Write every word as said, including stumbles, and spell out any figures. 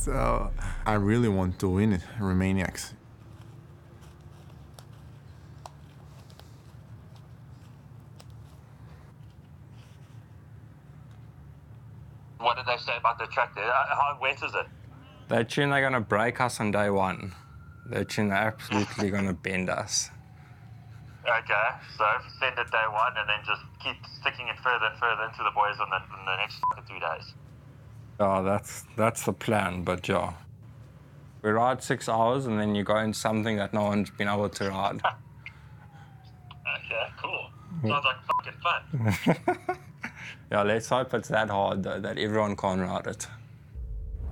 So I really want to win it, Romaniacs. What did they say about the track there? Uh, How wet is it? They tune they're going to break us on day one. They tune they're absolutely going to bend us. Okay, so send it day one and then just keep sticking it further and further into the boys on the, on the next two days. Oh, that's that's the plan, but yeah. We ride six hours and then you go in something that no one's been able to ride. Okay, cool. Sounds like fucking fun. Yeah, let's hope it's that hard though, that everyone can't ride it.